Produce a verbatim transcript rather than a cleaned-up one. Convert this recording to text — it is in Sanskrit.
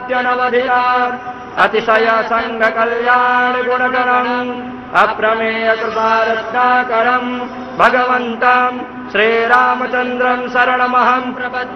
गुणाद्यनवधिराम् अतिशय संग कल्याण गुणगणम् अप्रमेय कृपारत्नाकरम् भगवन्तम् श्रीरामचन्द्रम् शरणमहम् प्रपद्ये।